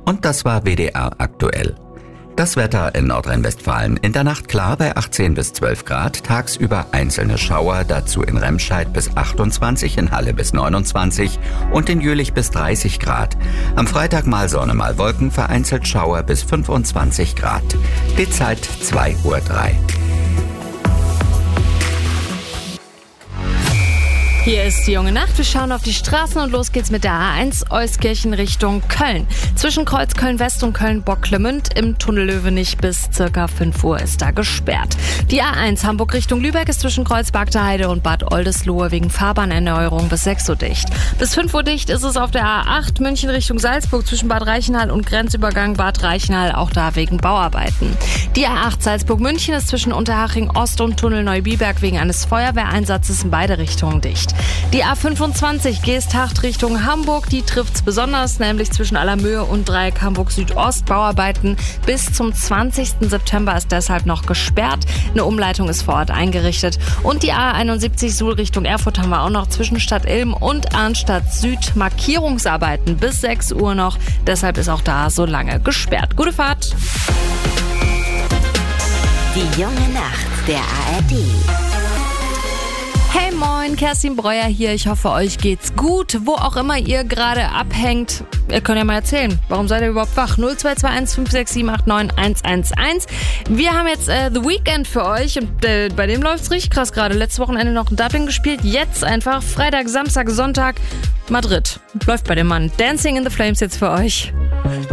Und das war WDR aktuell. Das Wetter in Nordrhein-Westfalen. In der Nacht klar bei 18 bis 12 Grad, tagsüber einzelne Schauer, dazu in Remscheid bis 28, in Halle bis 29 und in Jülich bis 30 Grad. Am Freitag mal Sonne, mal Wolken, vereinzelt Schauer bis 25 Grad. Die Zeit 2:03 Uhr. Hier ist die junge Nacht. Wir schauen auf die Straßen und los geht's mit der A1 Euskirchen Richtung Köln. Zwischen Kreuz Köln-West und Köln-Bocklemünd im Tunnel Löwenich bis circa 5 Uhr ist da gesperrt. Die A1 Hamburg Richtung Lübeck ist zwischen Kreuz Bagdaheide und Bad Oldesloe wegen Fahrbahnerneuerung bis 6 Uhr dicht. Bis 5 Uhr dicht ist es auf der A8 München Richtung Salzburg zwischen Bad Reichenhall und Grenzübergang Bad Reichenhall, auch da wegen Bauarbeiten. Die A8 Salzburg-München ist zwischen Unterhaching Ost und Tunnel Neubiberg wegen eines Feuerwehreinsatzes in beide Richtungen dicht. Die A25 Geesthacht Richtung Hamburg, die trifft's besonders, nämlich zwischen Allermöhe und Dreieck Hamburg Südost. Bauarbeiten bis zum 20. September ist deshalb noch gesperrt. Eine Umleitung ist vor Ort eingerichtet. Und die A71 Suhl Richtung Erfurt haben wir auch noch zwischen Stadt Ilm und Arnstadt Süd Markierungsarbeiten bis 6 Uhr noch. Deshalb ist auch da so lange gesperrt. Gute Fahrt! Die junge Nacht der ARD. Hey moin, Kerstin Breuer hier. Ich hoffe, euch geht's gut. Wo auch immer ihr gerade abhängt, ihr könnt ja mal erzählen, warum seid ihr überhaupt wach? 0221 567 89 111. Wir haben jetzt The Weeknd für euch und bei dem läuft's richtig krass gerade. Letztes Wochenende noch in Dublin gespielt, jetzt einfach Freitag, Samstag, Sonntag Madrid. Läuft bei dem Mann. Dancing in the Flames jetzt für euch.